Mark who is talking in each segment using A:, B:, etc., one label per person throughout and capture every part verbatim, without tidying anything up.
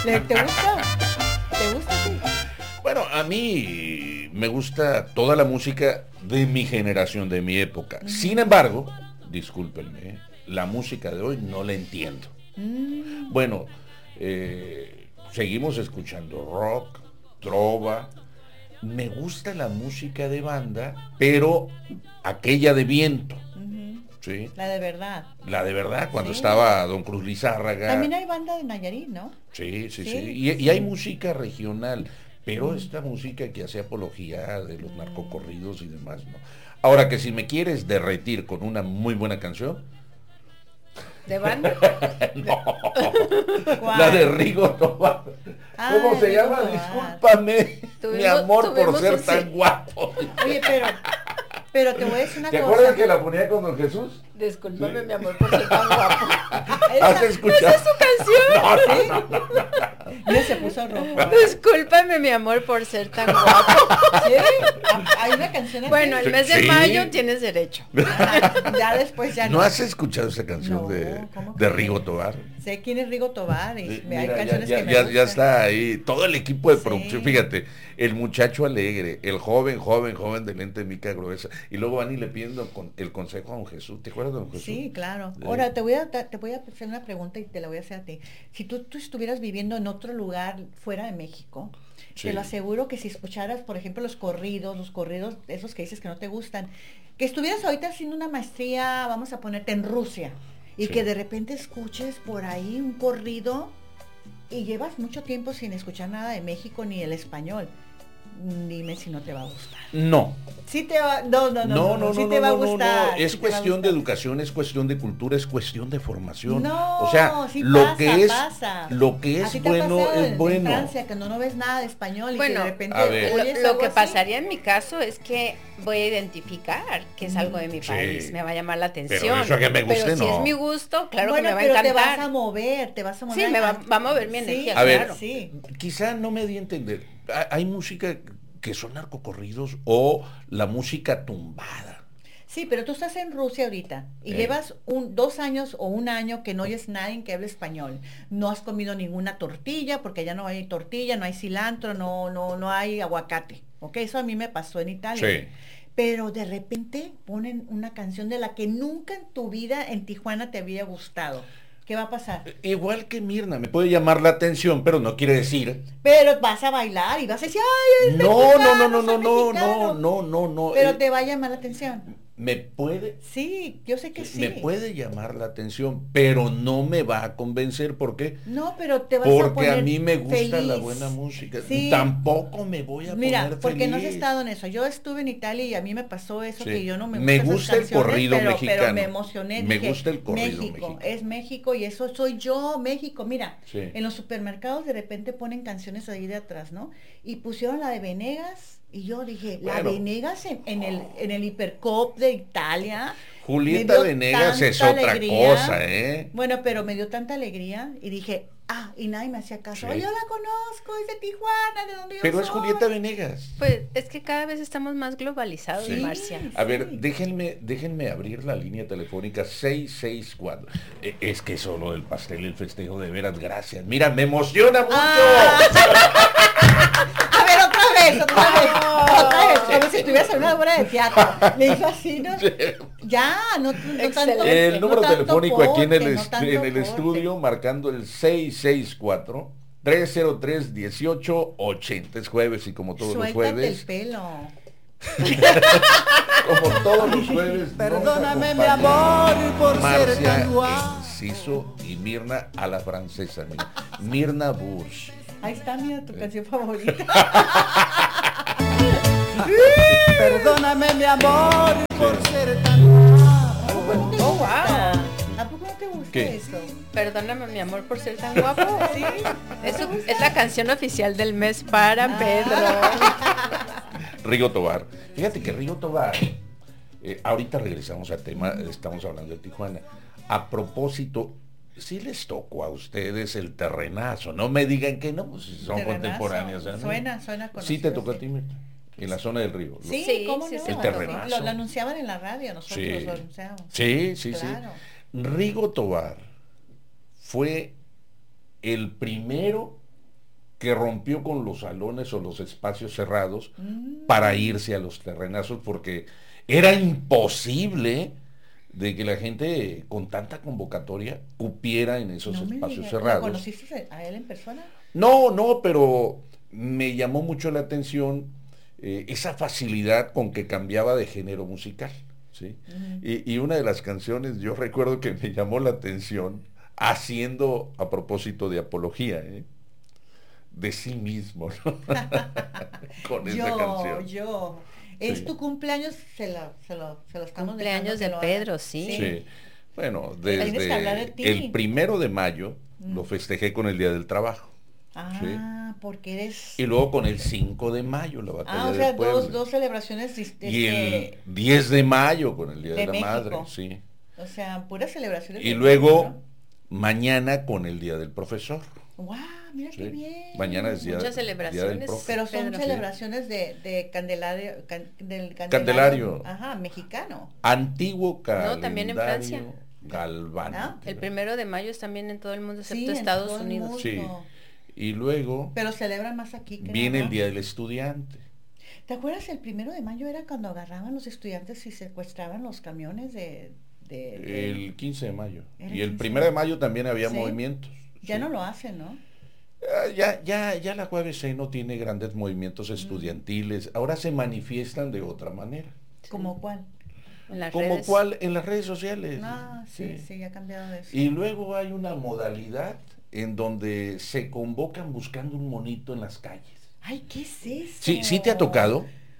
A: ¿Te gusta? ¿Te gusta, sí?
B: Bueno, a mí me gusta toda la música de mi generación, de mi época. Uh-huh. Sin embargo, discúlpenme, la música de hoy no la entiendo. Uh-huh. Bueno, eh, seguimos escuchando rock, trova. Me gusta la música de banda, pero aquella de viento. Uh-huh. ¿Sí?
A: La de verdad.
B: La de verdad, cuando sí. estaba Don Cruz Lizárraga.
A: También hay banda de Nayarit, ¿no?
B: Sí, sí, sí. sí. Y, y hay música regional. Pero esta música que hace apología de los narcocorridos y demás, ¿no? Ahora que si me quieres derretir con una muy buena canción.
A: ¿De banda?
B: No. La de Rigo Tobar. Ah, ¿cómo se llama? Tobar. Discúlpame, tuvimos, mi amor, por ser tan sí. guapo.
A: Oye, pero, pero te voy a decir una
B: ¿Te
A: cosa.
B: ¿Te acuerdas que la ponía con Don Jesús?
A: Discúlpame, sí. mi amor, por ser tan guapo.
B: ¿Has escuchado?
A: ¿Esa es su canción?
B: No,
A: ¿sí?
B: no, no, no, no.
A: Ya se puso rojo.
C: Discúlpame, mi amor, por ser tan guapo.
A: ¿Sí? Hay una canción así.
C: Bueno, el mes de sí. mayo tienes derecho.
A: Ajá, ya después ya no.
B: ¿No has escuchado esa canción no, de, de Rigo Tobar?
A: Sé quién es Rigo Tobar. Y
B: sí,
A: hay
B: mira,
A: canciones
B: ya,
A: que me
B: ya,
A: gustan.
B: Ya está ahí, todo el equipo de sí. producción. Fíjate, el muchacho alegre, el joven, joven, joven de lente mica gruesa. Y luego van y le piden con, el consejo a Don Jesús. ¿Te acuerdas de Don Jesús?
A: Sí, claro. Sí. Ahora te voy a te voy a hacer una pregunta y te la voy a hacer a ti. Si tú, tú estuvieras viviendo en otro lugar fuera de México, sí. te lo aseguro que si escucharas, por ejemplo, los corridos, los corridos, esos que dices que no te gustan, que estuvieras ahorita haciendo una maestría, vamos a ponerte en Rusia, y sí. que de repente escuches por ahí un corrido y llevas mucho tiempo sin escuchar nada de México ni el español. Dime si no te va a gustar.
B: No.
A: Sí te va, no, no, no,
B: no, no, no,
A: sí
B: no,
A: te va a
B: no,
A: gustar.
B: No, no. Es
A: sí
B: cuestión de educación, es cuestión de cultura, es cuestión de formación.
A: No,
B: o sea,
A: sí
B: lo
A: pasa,
B: que es,
A: pasa.
B: lo que es bueno es
A: en,
B: bueno.
A: En Francia, que no, no ves nada de español y
C: bueno,
A: que de repente
B: a ver.
C: lo, lo que pasaría en mi caso es que voy a identificar que es algo de mi
B: sí.
C: país, me va a llamar la atención.
B: Pero eso que me guste,
C: pero
B: no.
C: si es mi gusto, claro
A: bueno,
C: que me va a
A: pero
C: encantar.
A: Te vas a mover, te vas a mover.
C: Sí, me va, va a mover mi energía,
A: sí,
B: a ver,
C: claro.
A: Sí.
B: Quizá no me di a entender. Hay música que son narcocorridos o la música tumbada.
A: Sí, pero tú estás en Rusia ahorita y eh. llevas un, dos años o un año que no oyes nadie que hable español. No has comido ninguna tortilla porque ya no hay tortilla, no hay cilantro, no, no, no hay aguacate. ¿Ok? Eso a mí me pasó en Italia.
B: Sí.
A: Pero de repente ponen una canción de la que nunca en tu vida en Tijuana te había gustado. ¿Qué va a pasar?
B: Igual que Mirna, me puede llamar la atención, pero no quiere decir.
A: Pero vas a bailar y vas a decir, ay, es
B: no,
A: mexicano,
B: no, no, no, no,
A: mexicano.
B: no, no, no, no.
A: Pero
B: eh,
A: te va a llamar la atención.
B: ¿Me puede?
A: Sí, yo sé que sí.
B: Me puede llamar la atención, pero no me va a convencer. ¿Por qué?
A: No, pero te vas
B: porque
A: a poner
B: a mí me gusta
A: feliz.
B: La buena música.
A: Sí.
B: Tampoco me voy a
A: Mira,
B: poner
A: porque
B: feliz.
A: no has estado en eso. Yo estuve en Italia y a mí me pasó eso,
B: sí.
A: que yo no me,
B: me gusta el corrido
A: pero,
B: mexicano.
A: Pero me emocioné.
B: Me
A: dije,
B: gusta el corrido
A: México,
B: mexicano.
A: Es México y eso soy yo, México. Mira,
B: sí.
A: en los supermercados de repente ponen canciones ahí de atrás, ¿no? Y pusieron la de Venegas y yo dije, la
B: bueno.
A: Venegas en, en el en el Hipercop de Italia.
B: Julieta Venegas es otra
A: alegría.
B: cosa, ¿eh?
A: Bueno, pero me dio tanta alegría y dije, ah, y nadie me hacía caso.
B: Sí.
A: Yo la conozco, es de Tijuana, de donde yo
B: Pero
A: soy.
B: es Julieta Venegas.
C: Pues es que cada vez estamos más globalizados,
B: sí.
C: Marcia.
B: A ver, déjenme, déjenme abrir la línea telefónica seis seis cuatro. Eh, es que solo el pastel y el festejo, de veras, gracias. Mira, me emociona mucho.
A: Ah. A ver, otra vez, otra vez, otra vez, como si estuvieras en una obra de teatro. Le hizo así, ¿no? Ya, no, no tanto.
B: El número
A: no
B: telefónico
A: tanto
B: aquí en el,
A: porte,
B: est-
A: no
B: en el
A: porte.
B: estudio, marcando el seis seis cuatro, tres cero tres, dieciocho ochenta. Es jueves y como todos
A: Suéltate
B: los jueves.
A: el pelo.
B: Como todos los jueves.
D: Perdóname, mi amor, por
B: Marcia,
D: ser tan guapo.
B: Enciso y Mirna a la francesa. Mira. Mirna Bush.
A: Ahí está, mira, tu canción favorita.
D: Perdóname, mi amor, por ser tan guapo.
A: Oh, wow. ¿A poco no te gusta
B: ¿Qué?
A: eso?
C: Perdóname, mi amor, por ser tan guapo.
A: Sí.
C: Eso es la canción oficial del mes para
A: Ah.
C: Pedro.
B: Rigo Tobar. Fíjate que Rigo Tobar, eh, ahorita regresamos al tema, estamos hablando de Tijuana. A propósito, sí les tocó a ustedes el terrenazo, no me digan que no, pues si son
A: Terrenazo.
B: contemporáneos. ¿eh?
A: Suena, suena
B: Sí
A: conocido,
B: te tocó
A: sí.
B: a ti, Mirta, en la zona del río.
A: Sí,
C: Sí,
A: ¿cómo
C: sí,
A: no?
C: sí.
B: El terrenazo.
A: Lo, lo anunciaban en la radio, nosotros
B: Sí.
A: lo anunciábamos.
B: Sí, sí,
A: Claro.
B: sí. Rigo Tobar fue el primero que rompió con los salones o los espacios cerrados
A: Mm.
B: para irse a los terrenazos, porque era imposible de que la gente con tanta convocatoria cupiera en esos
A: No me
B: espacios
A: digas, ¿lo
B: cerrados.
A: conociste a él en persona?
B: No, no, pero me llamó mucho la atención eh, esa facilidad con que cambiaba de género musical, ¿sí?
A: Ujú.
B: y, y una de las canciones, yo recuerdo que me llamó la atención, haciendo a propósito de apología, ¿eh? de sí mismo, ¿no? con esa
A: Yo,
B: canción.
A: yo. Es
B: Sí.
A: tu cumpleaños, se lo, se lo, se lo estamos
C: Cumpleaños
A: dejando que
C: de
A: lo haga.
C: Pedro, sí.
B: Sí. Bueno,
A: Tienes que hablar de
B: desde
A: ti.
B: el primero de mayo
A: Mm.
B: lo festejé con el Día del Trabajo.
A: Ah, porque eres...
B: Y luego con el cinco de mayo, la batalla
A: Ah, o
B: del
A: sea,
B: pueblo.
A: dos, dos celebraciones dis-
B: Y
A: este,
B: el diez de mayo con el Día de,
A: de
B: la
A: México.
B: Madre, sí.
A: o sea, puras celebraciones.
B: Y
A: de
B: luego
A: México,
B: mañana con el Día del Profesor.
A: ¿no? ¡Guau! Mira
B: Sí.
A: qué bien.
B: Mañana es día,
C: Muchas
B: día del
C: celebraciones.
B: profe.
A: Pero son
C: Pedro.
A: celebraciones de, de Candelario, can- del Candelario.
B: Candelario.
A: Ajá, mexicano.
B: Antiguo calendario
C: No, también en Francia.
B: galvánico.
A: Ah,
C: El primero de mayo es también en todo el mundo, excepto
A: Sí, en
C: Estados
A: todo el
C: Unidos.
A: mundo.
B: Sí. Y luego
A: Pero celebran más aquí que
B: viene
A: nada.
B: el Día del Estudiante.
A: ¿Te acuerdas el primero de mayo era cuando agarraban los estudiantes y secuestraban los camiones de... de- de-
B: El quince de mayo.
A: Era
B: Y el
A: quince.
B: primero de mayo también había
A: Sí.
B: movimientos.
A: Ya
B: Sí.
A: no lo hacen, ¿no?
B: Ah, Ya, ya, ya la U A B C no tiene grandes movimientos estudiantiles. Ahora se manifiestan de otra manera.
A: ¿Como cuál?
C: En las
B: Como
C: redes.
B: cual en las redes sociales.
A: Ah, sí, sí, ya ha cambiado de eso.
B: Y luego hay una modalidad en donde se convocan buscando un monito en las calles.
A: Ay, ¿qué es eso?
B: Sí, sí te ha tocado.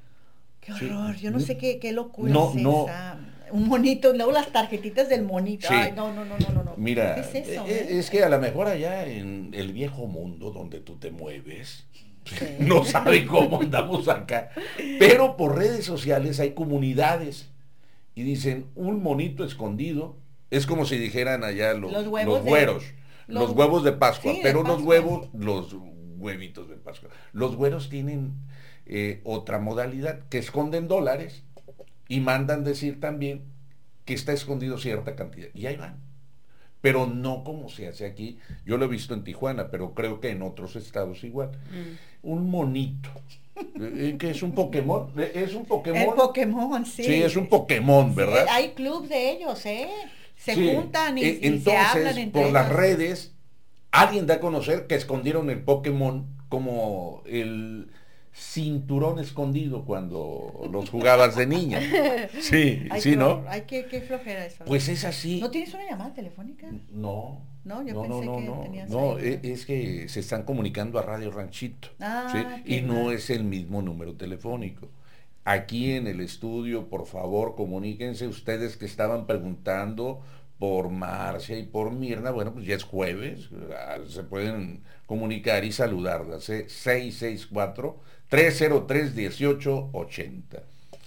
A: Qué
B: Sí.
A: horror, yo no sé qué, qué locura
B: No,
A: es
B: no.
A: esa. Un monito, luego las tarjetitas del monito.
B: Sí.
A: Ay, no, no, no, no, no, no.
B: Mira,
A: ¿Qué es eso?
B: eh,
A: eh?
B: es que a lo mejor allá en el viejo mundo donde tú te mueves, no saben cómo andamos acá, pero por redes sociales hay comunidades y dicen un monito escondido, es como si dijeran allá los,
A: Los
B: los
A: huevos de-
B: güeros, los,
A: los-
B: huevos de Pascua,
A: sí, de
B: pero los
A: Pascua.
B: huevos, los huevitos de Pascua. Los güeros tienen eh, otra modalidad, que esconden dólares y mandan decir también que está escondido cierta cantidad. Y ahí van. Pero no como se hace aquí. Yo lo he visto en Tijuana, pero creo que en otros estados igual.
C: Mm.
B: Un monito. Eh, que es un Pokémon. Eh, Es un Pokémon.
A: El Pokémon, sí.
B: Sí, es un Pokémon,
A: Sí,
B: ¿verdad?
A: hay club de ellos, ¿eh? Se
B: Sí.
A: juntan y,
B: E-
A: y se
B: Entonces,
A: hablan entre
B: por las
A: ellos.
B: redes, alguien da a conocer que escondieron el Pokémon como el cinturón escondido cuando los jugabas de niña. Sí,
A: Ay,
B: sí,
A: qué
B: ¿no?
A: horror. Ay, qué, qué flojera eso.
B: Pues es así.
A: ¿No tienes una llamada telefónica?
B: No.
A: No, yo
B: no,
A: pensé
B: no,
A: que
B: no,
A: tenías
B: no,
A: ahí.
B: e- es que se están comunicando a Radio Ranchito,
A: Ah,
B: ¿sí?
A: qué
B: Y no
A: mal.
B: es el mismo número telefónico. Aquí en el estudio, por favor, comuníquense ustedes que estaban preguntando por Marcia y por Mirna. Bueno, pues ya es jueves, ah, se pueden comunicar y saludarlas, ¿eh? seis seis cuatro, tres cero tres, uno ocho ocho cero.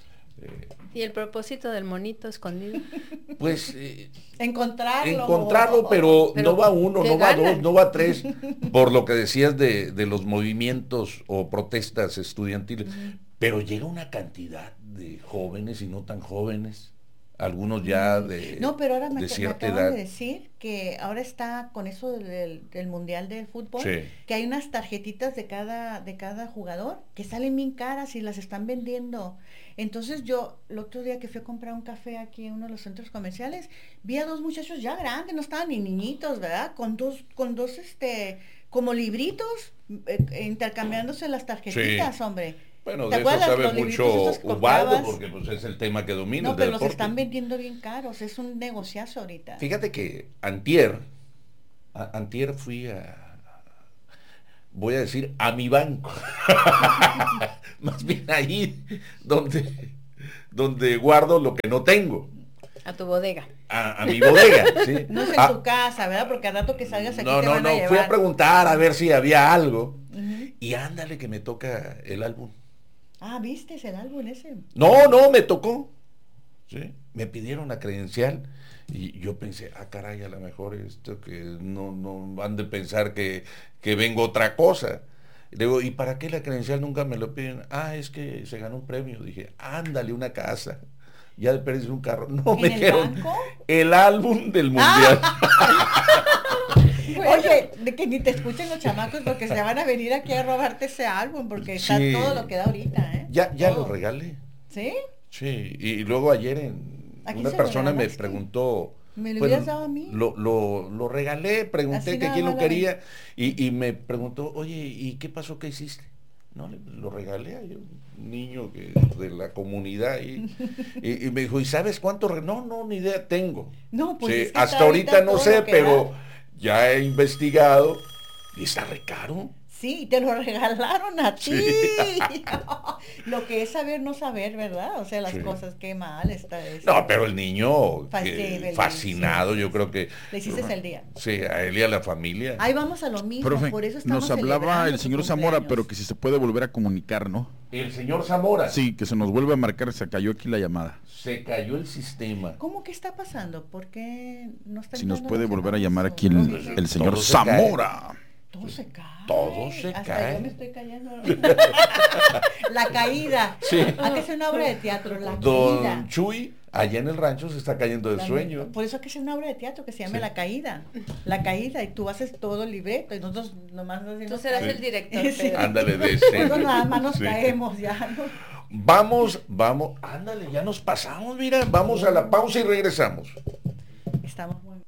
B: Eh,
C: ¿Y el propósito del monito escondido?
B: pues eh,
A: Encontrarlo.
B: encontrarlo, pero,
C: Pero,
B: no va uno,
C: ¿qué
B: no va
C: ganan?
B: dos, no va tres, por lo que decías de, de los movimientos o protestas estudiantiles. Pero llega una cantidad de jóvenes y no tan jóvenes, algunos ya de,
A: No, pero ahora me,
B: de
A: me
B: cierta
A: acaban
B: edad.
A: de decir que ahora está con eso del, del Mundial del Fútbol,
B: Sí.
A: que hay unas tarjetitas de cada, de cada jugador que salen bien caras y las están vendiendo. Entonces yo, el otro día que fui a comprar un café aquí en uno de los centros comerciales, vi a dos muchachos ya grandes, no estaban ni niñitos, ¿verdad? Con dos, con dos, este, como libritos, eh, intercambiándose las tarjetitas,
B: Sí.
A: hombre.
B: Bueno,
A: ¿Te
B: de eso
A: acuerdas
B: sabe
A: los libritos
B: mucho
A: esos que
B: Ubaldo,
A: comprabas?
B: porque pues es el tema que domina
A: No,
B: el
A: pero los
B: deporte.
A: están vendiendo bien caros, es un negociazo ahorita.
B: Fíjate que antier, a- antier fui a, voy a decir, a mi banco. Más bien ahí donde, donde guardo lo que no tengo.
C: A tu bodega.
B: A, a mi bodega, ¿sí?
A: No es en
B: Ah,
A: tu casa, ¿verdad? Porque al rato que salgas aquí
B: no,
A: te
B: no,
A: van a
B: no,
A: llevar.
B: fui a preguntar a ver si había algo.
A: Ujú.
B: Y ándale que me toca el álbum.
A: Ah, ¿viste el álbum ese?
B: No, no, me tocó. ¿Sí? Me pidieron la credencial y yo pensé, ah, caray, a lo mejor esto que no, no han de pensar que, que vengo otra cosa. Y digo, ¿y para qué la credencial nunca me lo piden? Ah, es que se ganó un premio. Dije, ándale, una casa. Ya de perder un carro. No
A: ¿En
B: me
A: el
B: dijeron
A: banco?
B: el álbum del mundial.
A: Oye, de que ni te escuchen los chamacos porque se van a venir aquí a robarte ese álbum porque está
B: Sí.
A: todo lo que da ahorita, ¿eh?
B: Ya, ya
A: Todo.
B: lo regalé.
A: ¿Sí?
B: Sí, y, y luego ayer en,
A: ¿A quién
B: una
A: se lo
B: persona me
A: regalaste?
B: preguntó.
A: ¿Me lo
B: bueno,
A: hubieras dado a mí?
B: Lo, lo, lo regalé, pregunté
A: Así
B: que
A: nada
B: quién lo
A: más la
B: quería y, y me preguntó, oye, ¿y qué pasó? ¿Qué hiciste? No, le- lo regalé a un niño que, de la comunidad y, y, y me dijo, ¿y sabes cuánto? re-?" No, no, ni idea tengo.
A: No, pues
B: Sí,
A: es que
B: hasta
A: está
B: ahorita
A: ahorita
B: no
A: todo
B: sé,
A: lo que
B: pero
A: da.
B: ya he investigado y está re caro.
A: Sí, te lo regalaron a ti.
B: Sí.
A: Lo que es saber no saber, ¿verdad? O sea, las
B: Sí.
A: cosas, qué mal está eso.
B: No, pero el niño
A: Fa-
B: que
A: sí, feliz,
B: fascinado,
A: sí.
B: yo creo que...
A: Le hiciste el día.
B: Sí, a él y a la familia.
A: Ahí vamos a lo mismo,
E: Profe,
A: por eso estamos
E: nos hablaba
A: celebrando
E: el
A: tu
E: señor Zamora,
A: cumpleaños.
E: pero que si se puede volver a comunicar, ¿no?
B: El señor Zamora.
E: Sí, que se nos vuelve a marcar, se cayó aquí la llamada.
B: Se cayó el sistema.
A: ¿Cómo que está pasando? ¿Por qué no está
E: Si nos
A: entrando
E: puede
A: las
E: volver a
A: llamadas
E: llamar
A: o
E: aquí
A: no
E: el,
A: dice?
E: el señor
B: Todo se cae.
E: Zamora.
A: Todo se cae.
B: Todo se
A: Hasta
B: cae.
A: yo me estoy cayendo. La caída.
B: Sí.
A: Hay que hacer una obra de teatro, la
B: Don
A: caída.
B: Chuy, allá en el rancho, se está cayendo del
A: La
B: sueño.
A: neta. Por eso hay que hacer una obra de teatro que se llame
B: Sí.
A: La Caída. La Caída, y tú haces todo el libreto y nosotros nomás así
C: Tú
A: nos
C: serás
A: caemos.
C: el director,
A: Sí.
C: Pedro.
B: Ándale, de
A: Nosotros nada más nos
B: Sí.
A: caemos ya, ¿no?
B: Vamos, vamos, ándale, ya nos pasamos, mira, vamos a la pausa y regresamos.
A: Estamos muy...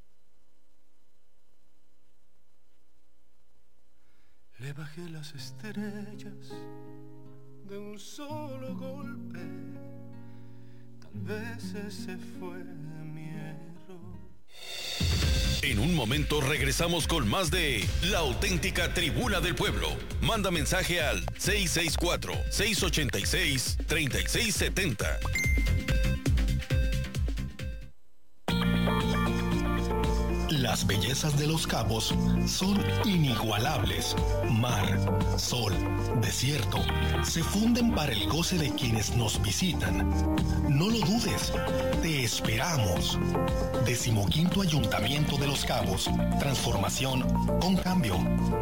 F: Le bajé las estrellas de un solo golpe. Tal vez ese fue mi error.
G: En un momento regresamos con más de La Auténtica Tribuna del Pueblo. Manda mensaje al seis seis cuatro, seis ocho seis, tres seis siete cero.
H: Las bellezas de Los Cabos son inigualables. Mar, sol, desierto, se funden para el goce de quienes nos visitan. No lo dudes, te esperamos. Decimoquinto Ayuntamiento de Los Cabos. Transformación con cambio.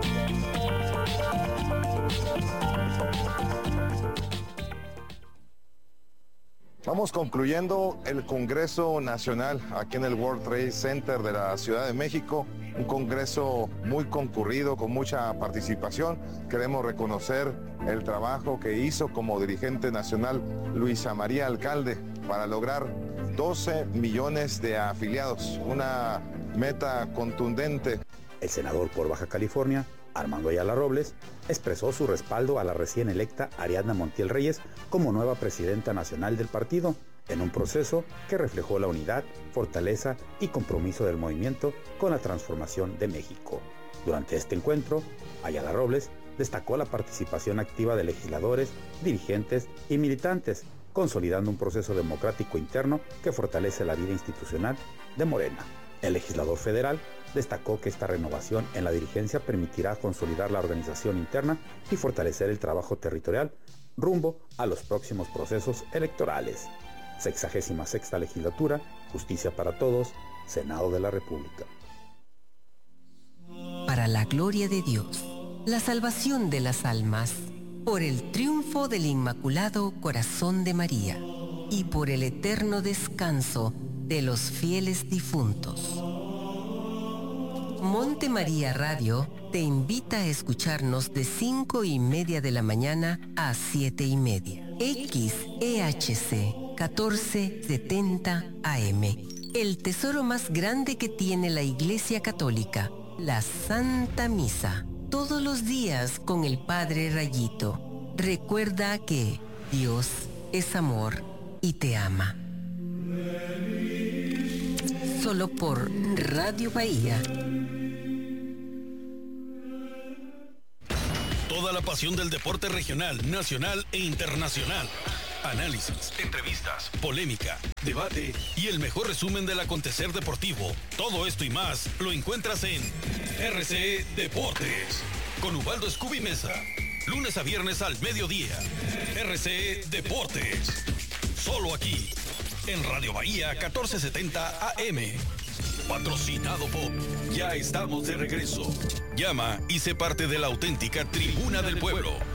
I: Vamos concluyendo el Congreso Nacional aquí en el World Trade Center de la Ciudad de México. Un congreso muy concurrido, con mucha participación. Queremos reconocer el trabajo que hizo como dirigente nacional Luisa María Alcalde para lograr doce millones de afiliados. Una meta contundente.
J: El senador por Baja California, Armando Ayala Robles, expresó su respaldo a la recién electa Ariadna Montiel Reyes como nueva presidenta nacional del partido, en un proceso que reflejó la unidad, fortaleza y compromiso del movimiento con la transformación de México. Durante este encuentro, Ayala Robles destacó la participación activa de legisladores, dirigentes y militantes, consolidando un proceso democrático interno que fortalece la vida institucional de Morena. El legislador federal destacó que esta renovación en la dirigencia permitirá consolidar la organización interna y fortalecer el trabajo territorial rumbo a los próximos procesos electorales. Sexagésima sexta legislatura, Justicia para Todos, Senado de la República.
K: Para la gloria de Dios, la salvación de las almas, por el triunfo del Inmaculado Corazón de María y por el eterno descanso de los fieles difuntos. Monte María Radio te invita a escucharnos de cinco y media de la mañana a siete y media. X E H C catorce setenta A M. El tesoro más grande que tiene la Iglesia Católica, la Santa Misa. Todos los días con el Padre Rayito. Recuerda que Dios es amor y te ama. Solo por Radio Bahía.
G: Toda la pasión del deporte regional, nacional e internacional. Análisis, entrevistas, polémica, debate y el mejor resumen del acontecer deportivo. Todo esto y más lo encuentras en R C E Deportes con Ubaldo Scooby Mesa. Lunes a viernes al mediodía. R C E Deportes. Solo aquí, en Radio Bahía catorce setenta A M. Patrocinado por... Ya estamos de regreso. Llama y sé parte de la auténtica Tribuna del Pueblo.